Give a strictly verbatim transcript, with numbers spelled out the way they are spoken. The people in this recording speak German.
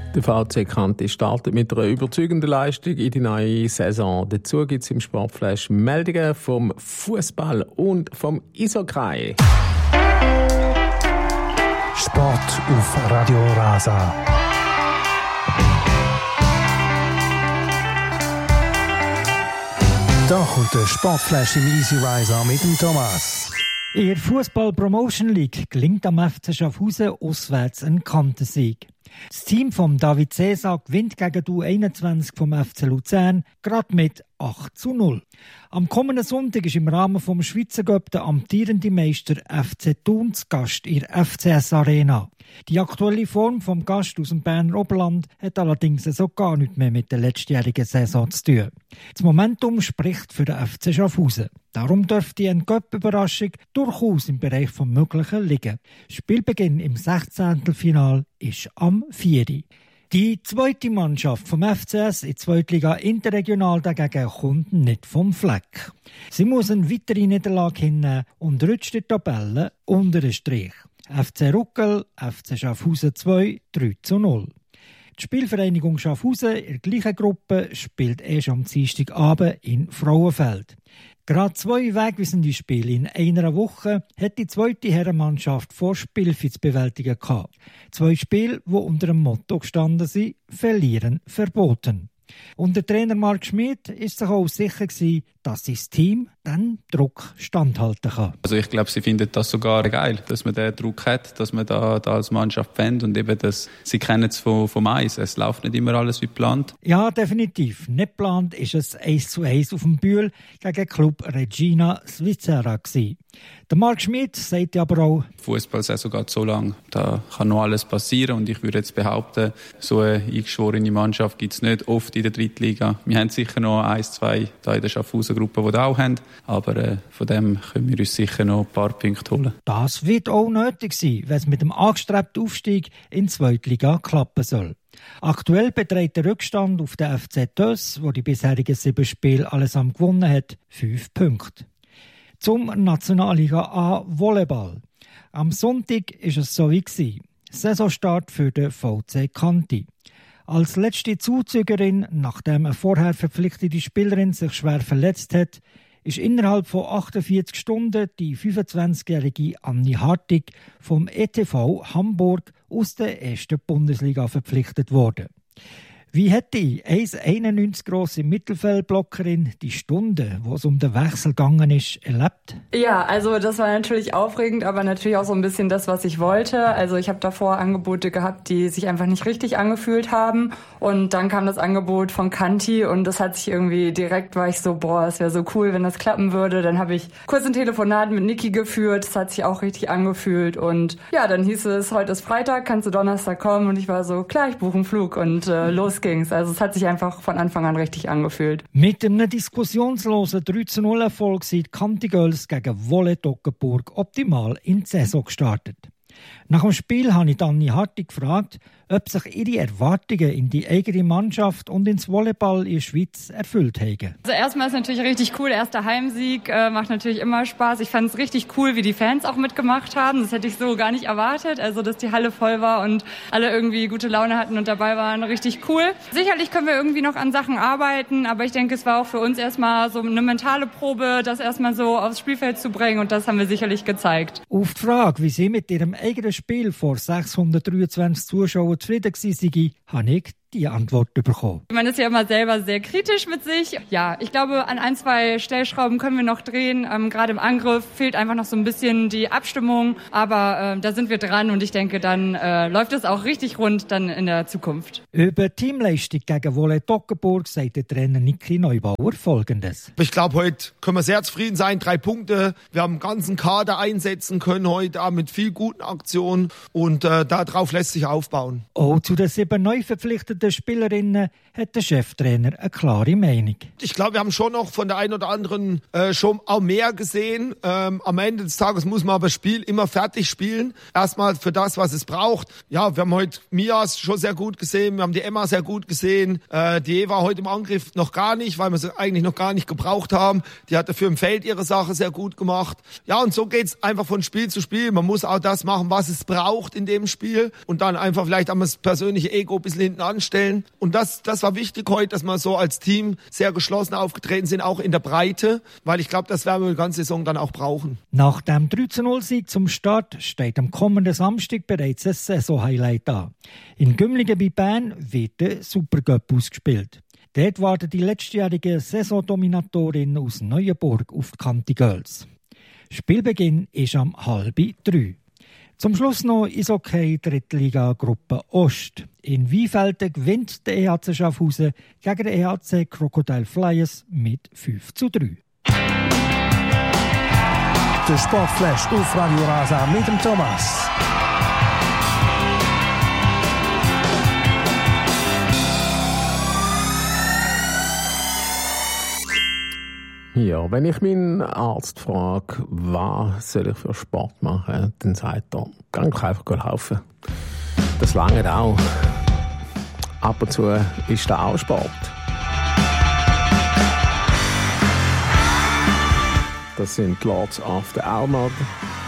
Der V C Kanti startet mit einer überzeugenden Leistung in die neue Saison. Dazu gibt es im Sportflash Meldungen vom Fußball und vom Eishockey. Sport auf Radio Rasa. Da kommt der Sportflash im Easy Riser mit dem Thomas. In der Fußball Promotion League gelingt am F C Schaffhausen auswärts ein Kantensieg. Das Team von David Cesar gewinnt gegen die U einundzwanzig vom F C Luzern gerade mit acht zu null. Am kommenden Sonntag ist im Rahmen vom Schweizer Cup der amtierende Meister F C Thun zu Gast in der F C S Arena. Die aktuelle Form vom Gast aus dem Berner Oberland hat allerdings so gar nichts mehr mit der letztjährigen Saison zu tun. Das Momentum spricht für den F C Schaffhausen. Darum dürfte eine Cup-Überraschung durchaus im Bereich vom Möglichen liegen. Spielbeginn im Sechzehntelfinal ist am vierten Die zweite Mannschaft vom F C S in die Zweitliga Interregional dagegen kommt nicht vom Fleck. Sie muss eine weitere Niederlage hinnehmen und rutscht die Tabelle unter den Strich. F C Ruckel, F C Schaffhausen zwei, drei zu null. Die Spielvereinigung Schaffhausen in der gleichen Gruppe spielt erst am Dienstagabend in Frauenfeld. Gerade zwei wegweisende Spiele in einer Woche hat die zweite Herrenmannschaft vor Spielfit zu bewältigen gehabt. Zwei Spiele, die unter dem Motto gestanden sind, verlieren verboten. Und der Trainer Marc Schmid ist sich auch sicher gewesen, dass sein Team dann Druck standhalten kann. Also ich glaube, sie finden das sogar geil, dass man den Druck hat, dass man da, da als Mannschaft fängt und eben, dass sie kennen es vom, vom Eis. Es läuft nicht immer alles wie geplant. Ja, definitiv. Nicht geplant ist es eins zu eins auf dem Bühl gegen Club Regina Svizzera gewesen. Der Marc Schmid sagt aber auch, Fußballsaison geht so lang, da kann noch alles passieren und ich würde jetzt behaupten, so eine eingeschworene Mannschaft gibt es nicht oft in der Drittliga. Wir haben sicher noch eins, zwei da in der Schaffhausen Gruppe, die das auch haben, aber äh, von dem können wir uns sicher noch ein paar Punkte holen. Das wird auch nötig sein, wenn es mit dem angestrebten Aufstieg in die Zweitliga klappen soll. Aktuell beträgt der Rückstand auf den F C Töss, wo die bisherigen sieben Spiele allesamt gewonnen hat, fünf Punkte. Zum Nationalliga A Volleyball. Am Sonntag war es so wie gewesen. Saisonstart für den V C Kanti. Als letzte Zuzügerin, nachdem eine vorher verpflichtete Spielerin sich schwer verletzt hat, ist innerhalb von achtundvierzig Stunden die fünfundzwanzigjährige Anni Hartig vom E T V Hamburg aus der ersten Bundesliga verpflichtet worden. Wie hat die eins Komma einundneunzig grosse Mittelfeldblockerin die Stunde, wo es um den Wechsel gegangen ist, erlebt? Ja, also das war natürlich aufregend, aber natürlich auch so ein bisschen das, was ich wollte. Also ich habe davor Angebote gehabt, die sich einfach nicht richtig angefühlt haben. Und dann kam das Angebot von Kanti und das hat sich irgendwie direkt, war ich so, boah, es wäre so cool, wenn das klappen würde. Dann habe ich kurz ein Telefonat mit Niki geführt, das hat sich auch richtig angefühlt. Und ja, dann hieß es, heute ist Freitag, kannst du Donnerstag kommen? Und ich war so, klar, ich buche einen Flug und äh, los ging's. Also es hat sich einfach von Anfang an richtig angefühlt. Mit einem diskussionslosen drei zu null Erfolg sind die Kanti Girls gegen Wolle Toggenburg optimal in die Saison gestartet. Nach dem Spiel habe ich Anni Hartig gefragt, ob sich ihre Erwartungen in die eigene Mannschaft und ins Volleyball in der Schweiz erfüllt haben. Also erstmal ist natürlich richtig cool, erster Heimsieg, äh, macht natürlich immer Spaß. Ich fand es richtig cool, wie die Fans auch mitgemacht haben. Das hätte ich so gar nicht erwartet, also dass die Halle voll war und alle irgendwie gute Laune hatten und dabei waren, richtig cool. Sicherlich können wir irgendwie noch an Sachen arbeiten, aber ich denke, es war auch für uns erstmal so eine mentale Probe, das erstmal so aufs Spielfeld zu bringen und das haben wir sicherlich gezeigt. Auf die Frage, wie sie mit ihrem eigenen Spiel vor sechshundertdreiundzwanzig Zuschauern zufrieden war, habe ich die Antwort bekommen. Man ist ja immer selber sehr kritisch mit sich. Ja, ich glaube, an ein, zwei Stellschrauben können wir noch drehen. Ähm, gerade im Angriff fehlt einfach noch so ein bisschen die Abstimmung. Aber äh, da sind wir dran und ich denke, dann äh, läuft es auch richtig rund dann in der Zukunft. Über Teamleistung gegen Wolle Toggenburg sagt der Trainer Niki Neubauer Folgendes. Ich glaube, heute können wir sehr zufrieden sein. Drei Punkte. Wir haben einen ganzen Kader einsetzen können heute auch mit viel guten Aktionen und äh, darauf lässt sich aufbauen. Auch zu den sieben neu verpflichteten den Spielerinnen hat der Cheftrainer eine klare Meinung. Ich glaube, wir haben schon noch von der einen oder anderen äh, schon auch mehr gesehen. Ähm, am Ende des Tages muss man aber das Spiel immer fertig spielen. Erstmal für das, was es braucht. Ja, wir haben heute Mias schon sehr gut gesehen. Wir haben die Emma sehr gut gesehen. Äh, die Eva heute im Angriff noch gar nicht, weil wir sie eigentlich noch gar nicht gebraucht haben. Die hat dafür im Feld ihre Sache sehr gut gemacht. Ja, und so geht's einfach von Spiel zu Spiel. Man muss auch das machen, was es braucht in dem Spiel. Und dann einfach vielleicht einmal das persönliche Ego ein bisschen hinten anstellen. Und das, das war wichtig heute, dass wir so als Team sehr geschlossen aufgetreten sind, auch in der Breite. Weil ich glaube, das werden wir die ganze Saison dann auch brauchen. Nach dem drei zu null Sieg zum Start steht am kommenden Samstag bereits ein Saison-Highlight an. In Gümligen bei Bern wird der Supercup ausgespielt. Dort warten die letztjährigen Saisondominatorinnen aus Neuenburg auf die Kanti Girls. Spielbeginn ist am halb drei. Zum Schluss noch Eishockey Drittliga-Gruppe Ost. In Weinfelden gewinnt der E H C Schaffhausen gegen den E H C Crocodile Flyers mit fünf zu drei. Der Sportflash auf Radio Rasa mit dem Thomas. Ja, wenn ich meinen Arzt frage, was soll ich für Sport machen, dann sagt er, geh einfach laufen. Das langt auch. Ab und zu ist das auch Sport. Das sind die Lords of the Armor